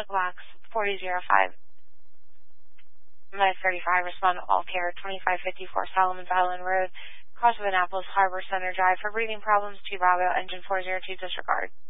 Sonic Wax 4005. My 35, respond to all care, 2554 Solomons Island Road, Cross of Annapolis Harbor Center Drive for breathing problems, to Bravo, engine 402, disregard.